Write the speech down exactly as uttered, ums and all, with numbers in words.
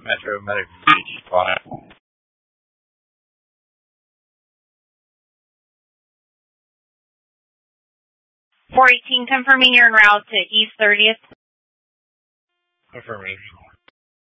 Metro Medical Beach five. four eighteen, confirming your en route to East thirtieth. Confirmation.